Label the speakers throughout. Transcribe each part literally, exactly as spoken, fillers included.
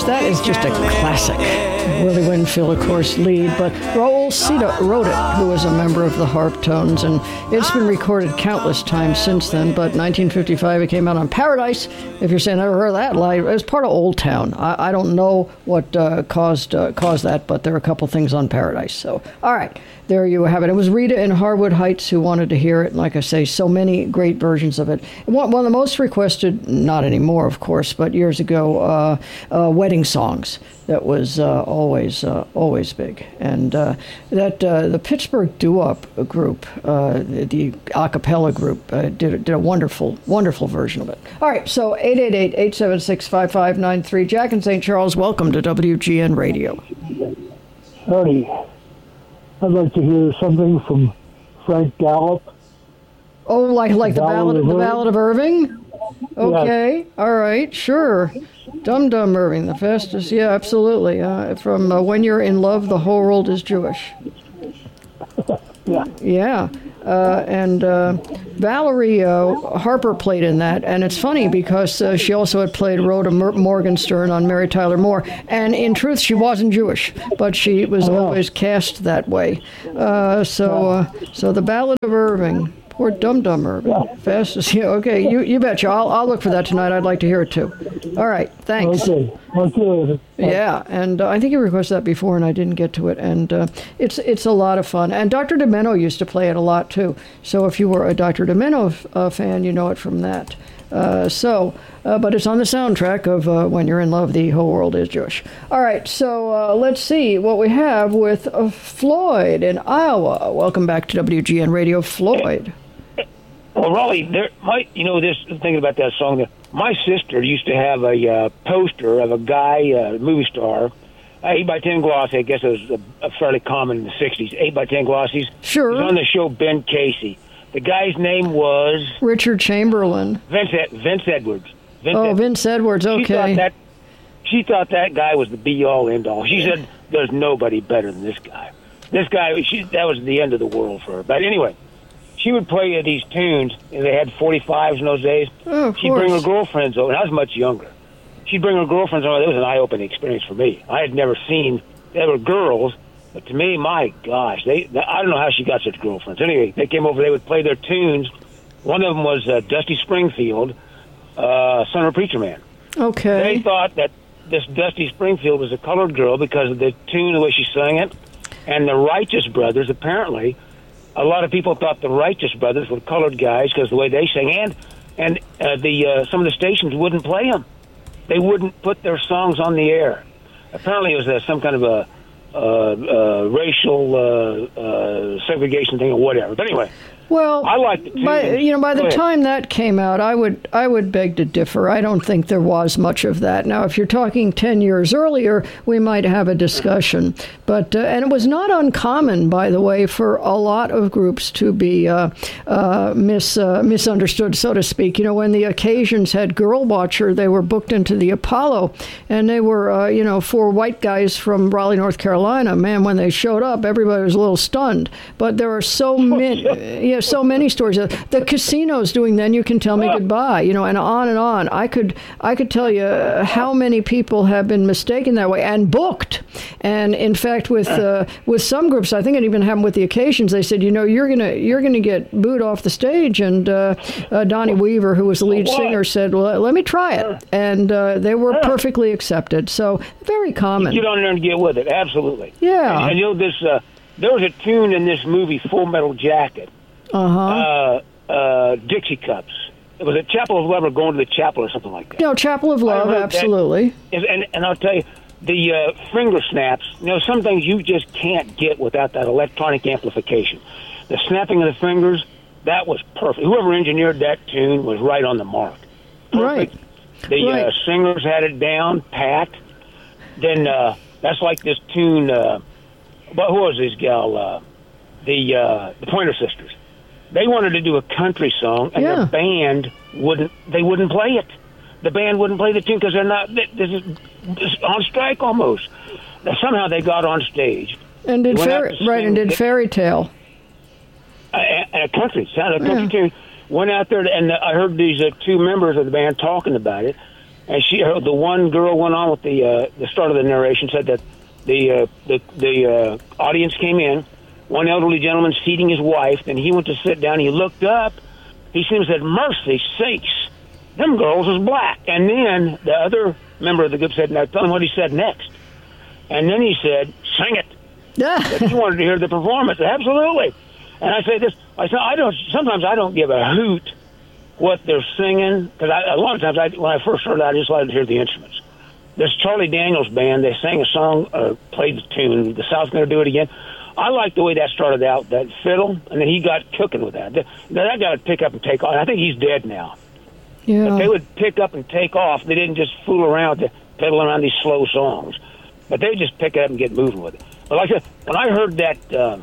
Speaker 1: course, that is just a classic. Willie Winfield, of course, lead, but Raul Sita wrote it, who was a member of the Harp Tones, and it's been recorded countless times since then, but nineteen fifty-five it came out on Paradise. If you're saying, I never heard of that live, it was part of Old Town. I, I don't know what uh, caused uh, caused that, but there are a couple things on Paradise. So, all right, there you have it. It was Rita in Harwood Heights who wanted to hear it, and like I say, so many great versions of it. One, one of the most requested, not anymore, of course, but years ago, uh, uh, wedding songs. That was uh, always uh, always big, and uh, that uh, the Pittsburgh Doo-Wop group, uh, the, the a cappella group, uh, did did a wonderful wonderful version of it. All right, so eight eight eight, eight seven six, five five nine three. Jack in Saint Charles, welcome to W G N Radio.
Speaker 2: Howdy. I'd like to hear something from Frank Gallup.
Speaker 1: Oh, like like the ballad, the Ballad of Irving. Okay, yes. All right, sure. Dum Dum Irving, the fastest, yeah, absolutely. Uh, from uh, When You're in Love, the Whole World is Jewish.
Speaker 2: Yeah.
Speaker 1: Yeah. Uh, and uh, Valerie uh, Harper played in that, and it's funny because uh, she also had played Rhoda Mor- Morgenstern on Mary Tyler Moore, and in truth, she wasn't Jewish, but she was oh. always cast that way. Uh, so, uh, so the Ballad of Irving. Poor Dum Dum Irving. Yeah. Fastest. Yeah, okay, you you betcha. I'll I'll look for that tonight. I'd like to hear it too. All right, thanks.
Speaker 2: Okay. Okay.
Speaker 1: Yeah, and uh, I think you requested that before, and I didn't get to it. And uh, it's it's a lot of fun. And Doctor Demento used to play it a lot too. So if you were a Doctor Demento uh, fan, you know it from that. Uh, so, uh, but it's on the soundtrack of uh, When You're in Love, the Whole World is Jewish. All right, so uh, let's see what we have with uh, Floyd in Iowa. Welcome back to W G N Radio, Floyd.
Speaker 3: Well, Raleigh, there might, you know, this thinking about that song. My sister used to have a uh, poster of a guy, a uh, movie star, uh, eight by ten glossy. I guess it was a, a fairly common in the sixties. eight by ten glossies.
Speaker 1: Sure.
Speaker 3: He was on the show Ben Casey. The guy's name was
Speaker 1: Richard Chamberlain.
Speaker 3: Vince Vince Edwards. Vince
Speaker 1: oh,
Speaker 3: Edwards.
Speaker 1: Vince Edwards. Okay.
Speaker 3: She thought that she thought that guy was the be all end all. She said, "There's nobody better than this guy." This guy, she, that was the end of the world for her. But anyway. She would play uh, these tunes, and they had forty-fives in those days.
Speaker 1: Oh, of
Speaker 3: She'd
Speaker 1: course.
Speaker 3: bring her girlfriends over, and I was much younger. She'd bring her girlfriends over. It was an eye-opening experience for me. I had never seen, they were girls, but to me, my gosh, they, I don't know how she got such girlfriends. Anyway, they came over, they would play their tunes. One of them was uh, Dusty Springfield, uh, Son of a Preacher Man.
Speaker 1: Okay.
Speaker 3: They thought that this Dusty Springfield was a colored girl because of the tune, the way she sang it, and the Righteous Brothers, apparently, a lot of people thought the Righteous Brothers were colored guys because of the way they sang, and and uh, the uh, some of the stations wouldn't play them. They wouldn't put their songs on the air. Apparently, it was uh, some kind of a uh, uh, racial uh, uh, segregation thing or whatever. But anyway.
Speaker 1: Well,
Speaker 3: I like the tunes.
Speaker 1: By, you know, by the time that came out, I would I would beg to differ. I don't think there was much of that. Now, if you're talking ten years earlier, we might have a discussion. But uh, and it was not uncommon, by the way, for a lot of groups to be uh, uh, mis uh, misunderstood, so to speak. You know, when the Occasions had Girl Watcher, they were booked into the Apollo, and they were uh, you know four white guys from Raleigh, North Carolina. Man, when they showed up, everybody was a little stunned. But there are so many. Yeah, so many stories. The Casinos doing Then You Can Tell Me Goodbye, you know, and on and on. I could I could tell you how many people have been mistaken that way and booked. And in fact, with uh, with some groups, I think it even happened with the Occasions. They said, you know, you're gonna you're gonna get booed off the stage. And uh, uh, Donnie Weaver, who was the lead singer, said, well, let me try it. And uh, they were perfectly accepted. So very common.
Speaker 3: Get on there and get with it. Absolutely.
Speaker 1: Yeah.
Speaker 3: And, and you know this. Uh, there was a tune in this movie, Full Metal Jacket.
Speaker 1: Uh-huh.
Speaker 3: Uh, uh, Dixie Cups. It was a Chapel of Love or Going to the Chapel or something like that.
Speaker 1: No, Chapel of Love, absolutely.
Speaker 3: That, and, and I'll tell you, the uh, finger snaps, you know, some things you just can't get without that electronic amplification. The snapping of the fingers, that was perfect. Whoever engineered that tune was right on the mark. Perfect.
Speaker 1: Right.
Speaker 3: The
Speaker 1: right.
Speaker 3: Uh, singers had it down, pat. Then uh, that's like this tune, uh, but who was this gal? Uh, the uh, the Pointer Sisters. They wanted to do a country song, and
Speaker 1: yeah.
Speaker 3: their band wouldn't. They wouldn't play it. The band wouldn't play the tune because they're not. This is, this is on strike almost. Now, somehow they got on stage
Speaker 1: and did fairy, right and did it, Fairy Tale.
Speaker 3: Uh, and a country sounded a country
Speaker 1: yeah.
Speaker 3: tune. Went out there, and I heard these uh, two members of the band talking about it. and she, her, the one girl went on with the uh, the start of the narration, said that the uh, the the uh, audience came in, one elderly gentleman seating his wife, and he went to sit down. He looked up, he seemed to said, "Mercy sakes, them girls is black." And then the other member of the group said, "Now tell him what he said next." And then he said, "Sing it." But he wanted to hear the performance. Absolutely. And I say this, I say I don't. Sometimes I don't give a hoot what they're singing, because a lot of times I, when I first started out, I just wanted to hear the instruments. This Charlie Daniels band, they sang a song, uh, played the tune, The South's Gonna Do It Again. I like the way that started out, that fiddle, and then he got cooking with that. That, that got to pick up and take off. I think he's dead now.
Speaker 1: Yeah.
Speaker 3: But they would pick up and take off. They didn't just fool around to fiddle around these slow songs. But they just pick it up and get moving with it. But like I said, when I heard that um,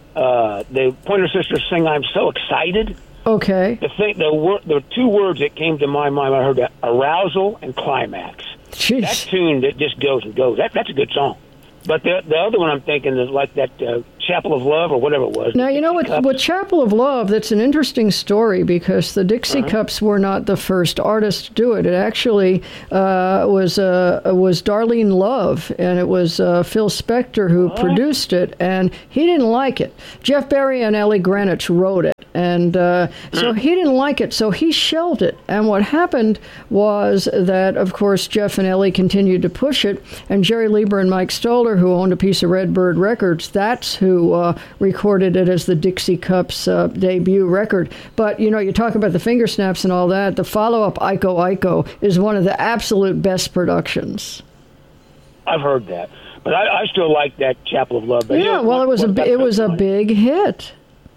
Speaker 3: uh, the Pointer Sisters sing "I'm So Excited,"
Speaker 1: okay,
Speaker 3: the thing, the wor- the two words that came to my mind, I heard that arousal and climax.
Speaker 1: Jeez.
Speaker 3: That tune that just goes and goes. That that's a good song. But the the other one I'm thinking is like that uh, Chapel of Love or whatever it was.
Speaker 1: Now, you know what, what Chapel of Love, that's an interesting story, because the Dixie uh-huh. Cups were not the first artist to do it. It actually uh, was uh, was Darlene Love, and it was uh, Phil Spector who what? produced it, and he didn't like it. Jeff Barry and Ellie Greenwich wrote it, and uh, so he didn't like it, so he shelved it. And what happened was that, of course, Jeff and Ellie continued to push it, and Jerry Lieber and Mike Stoller, who owned a piece of Redbird Records, that's who uh, recorded it as the Dixie Cups uh, debut record. But, you know, you talk about the finger snaps and all that, the follow-up, Iko Iko, is one of the absolute best productions.
Speaker 3: I've heard that. But I, I still like that Chapel of Love. But
Speaker 1: yeah,
Speaker 3: you know,
Speaker 1: well,
Speaker 3: what,
Speaker 1: it was a it was a big hit.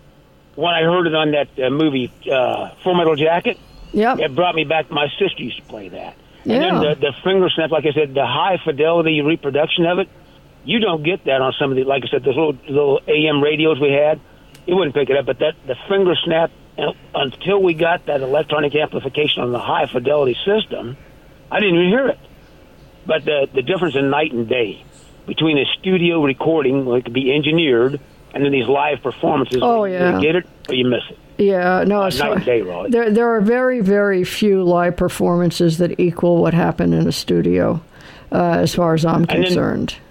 Speaker 3: When I heard it on that uh, movie, uh, Full Metal Jacket,
Speaker 1: yep.
Speaker 3: it brought me back. My sister used to play that. And
Speaker 1: yeah.
Speaker 3: then the, the finger snap, like I said, the high-fidelity reproduction of it, you don't get that on some of the, like I said, those little, little A M radios we had. You wouldn't pick it up, but that the finger snap, uh, until we got that electronic amplification on the high-fidelity system, I didn't even hear it. But the the difference in night and day between a studio recording, where it could be engineered, and then these live performances,
Speaker 1: oh,
Speaker 3: where
Speaker 1: yeah.
Speaker 3: you get it or you miss it.
Speaker 1: Yeah, no,
Speaker 3: uh,
Speaker 1: it's
Speaker 3: night and day, Roy.
Speaker 1: There, there are very, very few live performances that equal what happened in a studio, uh, as far as I'm
Speaker 3: and
Speaker 1: concerned.
Speaker 3: Then,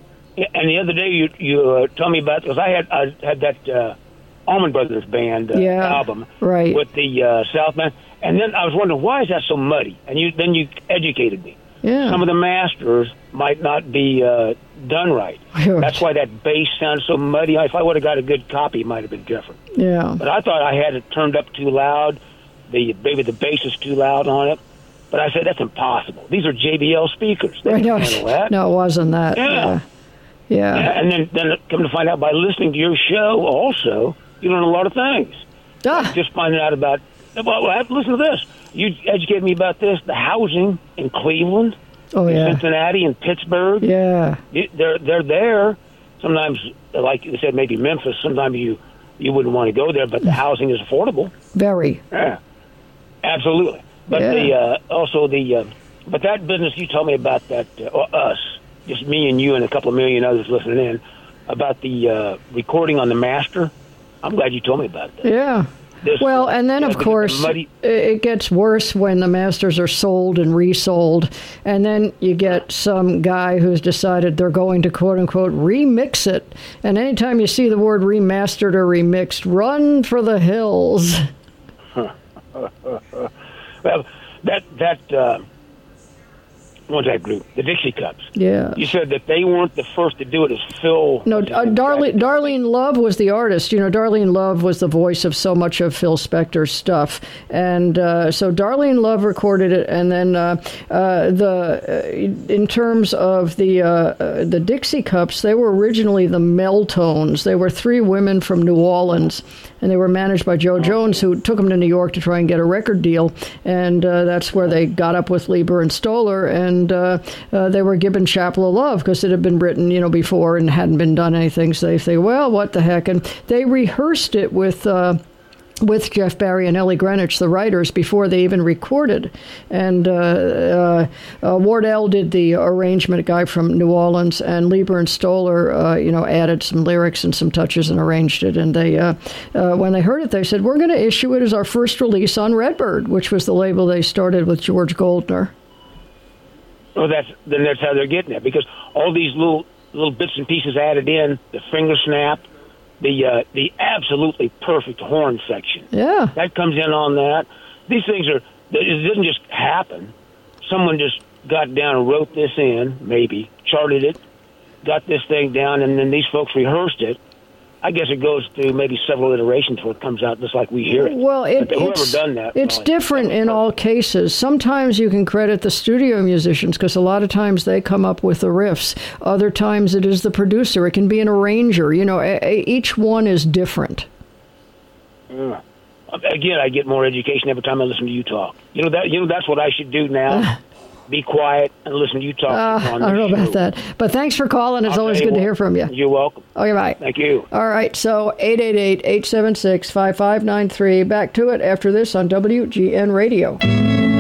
Speaker 3: and the other day you you uh, told me about, because I had I had that uh, Allman Brothers Band uh,
Speaker 1: yeah,
Speaker 3: album
Speaker 1: right.
Speaker 3: with the uh, South Band, and then I was wondering, why is that so muddy? And you then you educated me.
Speaker 1: Yeah.
Speaker 3: Some of the masters might not be uh, done right. That's why that bass sounds so muddy. If I would have got a good copy, it might have been different.
Speaker 1: Yeah.
Speaker 3: But I thought I had it turned up too loud. The maybe the bass is too loud on it. But I said, that's impossible. These are J B L speakers. They
Speaker 1: right,
Speaker 3: can
Speaker 1: no,
Speaker 3: handle that.
Speaker 1: No, it wasn't that.
Speaker 3: Yeah.
Speaker 1: Yeah. Yeah.
Speaker 3: yeah. And then, then come to find out, by listening to your show also, you learn a lot of things.
Speaker 1: Ah.
Speaker 3: Just finding out about, well, I have to listen to this. You educated me about this, the housing in Cleveland,
Speaker 1: oh,
Speaker 3: in
Speaker 1: yeah.
Speaker 3: Cincinnati, and Pittsburgh.
Speaker 1: Yeah.
Speaker 3: They're, they're there. Sometimes, like you said, maybe Memphis, sometimes you, you wouldn't want to go there, but the housing is affordable.
Speaker 1: Very.
Speaker 3: Yeah. Absolutely. But
Speaker 1: yeah.
Speaker 3: the uh, also the uh, but that business you told me about, that uh, us, just me and you and a couple of million others listening in, about the uh, recording on the master. I'm glad you told me about that.
Speaker 1: Yeah.
Speaker 3: This,
Speaker 1: well, and then,
Speaker 3: uh,
Speaker 1: of course,
Speaker 3: muddy-
Speaker 1: it gets worse when the masters are sold and resold, and then you get some guy who's decided they're going to, quote-unquote, remix it. And anytime you see the word remastered or remixed, run for the hills.
Speaker 3: Well, that, that uh, what's that group? The Dixie Cups.
Speaker 1: Yeah.
Speaker 3: You said that they weren't the first to do it as Phil.
Speaker 1: No, uh, Darlene, Darlene Love was the artist. You know, Darlene Love was the voice of so much of Phil Spector's stuff. And uh, so Darlene Love recorded it. And then uh, uh, the uh, in terms of the, uh, uh, the Dixie Cups, they were originally the Meltones. They were three women from New Orleans. And they were managed by Joe Jones, who took them to New York to try and get a record deal. And uh, that's where they got up with Lieber and Stoller. And uh, uh, they were given Chapel of Love because it had been written, you know, before and hadn't been done anything. So they say, well, what the heck? And they rehearsed it with... Uh, with Jeff Barry and Ellie Greenwich, the writers, before they even recorded. And uh, uh, uh, Wardell did the arrangement, a guy from New Orleans, and Lieber and Stoller, uh, you know, added some lyrics and some touches and arranged it. And they, uh, uh, when they heard it, they said, we're going to issue it as our first release on Redbird, which was the label they started with George Goldner.
Speaker 3: Well, that's then that's how they're getting it, because all these little little bits and pieces added in, the finger snap, the uh, the absolutely perfect horn section.
Speaker 1: Yeah.
Speaker 3: That comes in on that. These things are, it didn't just happen. Someone just got down and wrote this in, maybe, charted it, got this thing down, and then these folks rehearsed it. I guess it goes through maybe several iterations before it comes out just like we hear it.
Speaker 1: Well, it,
Speaker 3: but whoever
Speaker 1: it's,
Speaker 3: done that,
Speaker 1: it's
Speaker 3: well,
Speaker 1: different in all cases. Sometimes you can credit the studio musicians because a lot of times they come up with the riffs. Other times it is the producer. It can be an arranger. You know, a, a, each one is different.
Speaker 3: Yeah. Again, I get more education every time I listen to you talk. You know that. You know that's what I should do now. Be quiet and listen to you talk.
Speaker 1: Uh, I don't know about that. But thanks for calling. It's
Speaker 3: I'll
Speaker 1: always good
Speaker 3: what,
Speaker 1: to hear from you.
Speaker 3: You're welcome.
Speaker 1: Okay, bye.
Speaker 3: Thank you.
Speaker 1: All right, so eight eight eight, eight seven six, five five nine three. Back to it after this on W G N Radio.